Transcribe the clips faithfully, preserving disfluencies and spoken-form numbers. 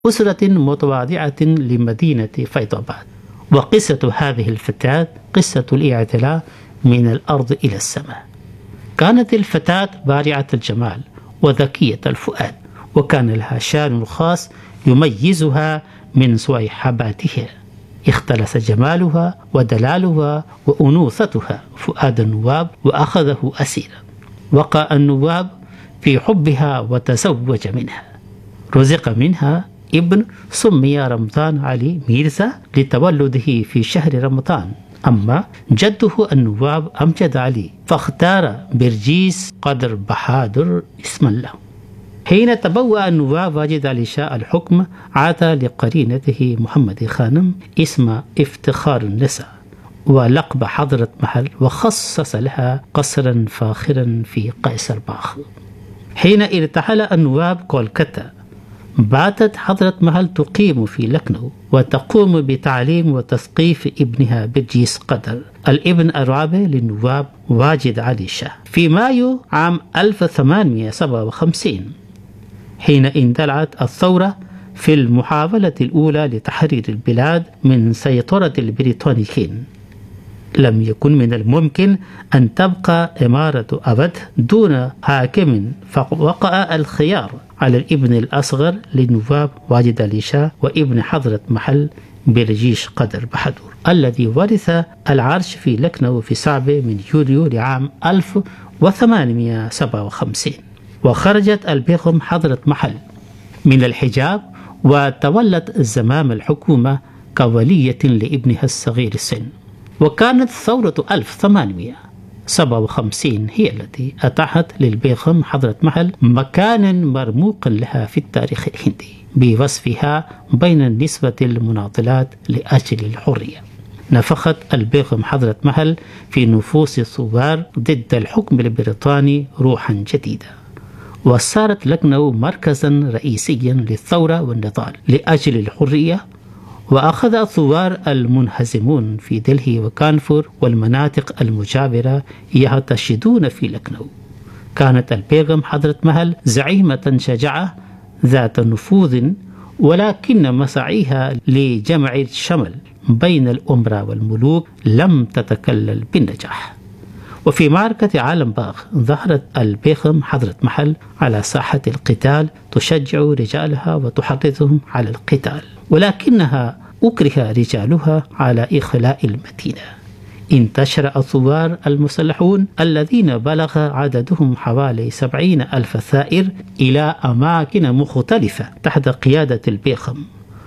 أسرة متواضعة لمدينة فيضاباد. وقصة هذه الفتاة قصة الاعتلاء من الأرض إلى السماء. كانت الفتاة بارعة الجمال وذكية الفؤاد، وكان لها شان خاص يميزها من صيحباتها. اختلس جمالها ودلالها وأنوثتها فؤاد النواب وأخذه أسيرا. وقع النواب في حبها وتزوج منها. رزق منها ابن سمي رمضان علي ميرزا لتولده في شهر رمضان. أما جده النواب أمجد علي فاختار برجيس قدر بحادر اسما له. حين تبوأ النواب واجد علي شاه الحكم عطى لقرينته محمد خانم اسم افتخار النساء ولقب حضرة محل، وخصص لها قصرا فاخرا في قيصر باغ. حين ارتحل النواب كولكتا باتت حضرة محل تقيم في لكنو وتقوم بتعليم وتثقيف ابنها برجيس قدر الابن الرابع للنواب واجد علي شاه في مايو عام ألف وثمانمئة وسبعة وخمسين، حين اندلعت الثورة في المحاولة الأولى لتحرير البلاد من سيطرة البريطانيين. لم يكن من الممكن أن تبقى إمارة أبد دون حاكم، فوقع الخيار على الابن الأصغر للنواب واجد علي شاه وابن حضرة محل برجيش قدر بحدور، الذي ورث العرش في لكنو في السابع من يوليو لعام ألف وثمانمئة وسبعة وخمسين. وخرجت البيغم حضرة محل من الحجاب وتولت زمام الحكومة كولية لابنها الصغير السن. وكانت ثورة ألف وثمانمئة وسبعة وخمسين هي التي أتاحت للبيغم حضرة محل مكانا مرموقا لها في التاريخ الهندي بوصفها بين النسبة المناضلات لأجل الحرية. نفخت البيغم حضرة محل في نفوس الثوار ضد الحكم البريطاني روحا جديدة، وصارت لكنو مركزا رئيسيا للثورة والنضال لأجل الحرية. وأخذ الثوار المنهزمون في دلهي وكانفور والمناطق المجاورة يهتشدون في لكنو. كانت البيغم حضرة محل زعيمة شجاعة ذات نفوذ، ولكن مساعيها لجمع الشمل بين الأمراء والملوك لم تتكلل بالنجاح. وفي معركة عالم باغ ظهرت البيغم حضرة محل على ساحة القتال تشجع رجالها وتحرضهم على القتال، ولكنها أكره رجالها على إخلاء المدينة. انتشر الثوار المسلحون الذين بلغ عددهم حوالي سبعين ألف ثائر إلى أماكن مختلفة تحت قيادة البيغم،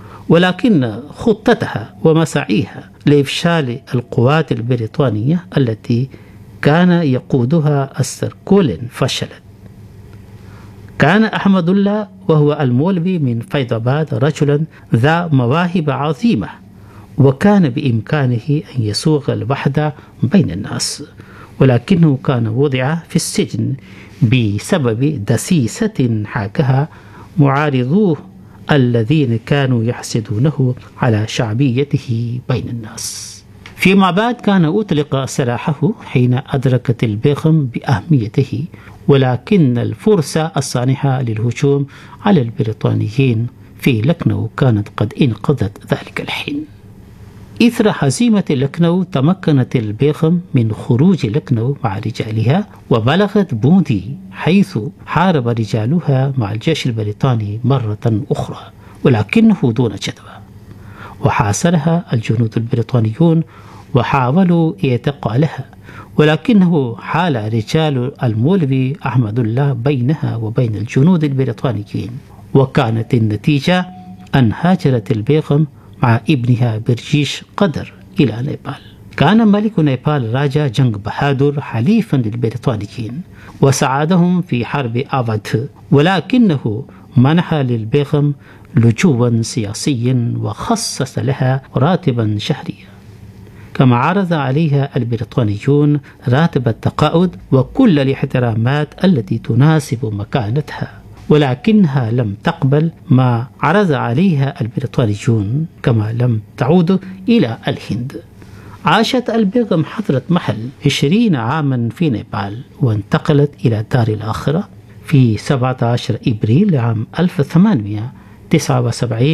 ولكن خطتها ومساعيها لإفشال القوات البريطانية التي كان يقودها السركولين فشلت. كان أحمد الله وهو المولوي من فيضاباد رجلا ذا مواهب عظيمة، وكان بإمكانه أن يسوغ الوحدة بين الناس، ولكنه كان وضع في السجن بسبب دسيسة حاكها معارضوه الذين كانوا يحسدونه على شعبيته بين الناس. فيما بعد كان أطلق سراحه حين أدركت البيغم بأهميته، ولكن الفرصة السانحة للهجوم على البريطانيين في لكنو كانت قد انقضت ذلك الحين. إثر هزيمة لكنو تمكنت البيغم من خروج لكنو مع رجالها وبلغت بوندي، حيث حارب رجالها مع الجيش البريطاني مرة أخرى ولكنه دون جدوى، وحاصرها الجنود البريطانيون وحاولوا اعتقالها، ولكنه حال رجال المولوي أحمد الله بينها وبين الجنود البريطانيين، وكانت النتيجة أن هاجرت البيغم مع ابنها برجيش قدر إلى نيبال. كان ملك نيبال راجا جنگ بهادر حليفا للبريطانيين وساعدهم في حرب أفد، ولكنه منح للبيغم لجوءا سياسيا وخصص لها راتبا شهريا، كما عرض عليها البريطانيون راتب التقاعد وكل الاحترامات التي تناسب مكانتها، ولكنها لم تقبل ما عرض عليها البريطانيون، كما لم تعود إلى الهند. عاشت البيغم حضرة محل عشرين عاما في نيبال، وانتقلت إلى دار الآخرة في سبعة عشر إبريل عام ألف وثمانمئة تسعة وسبعين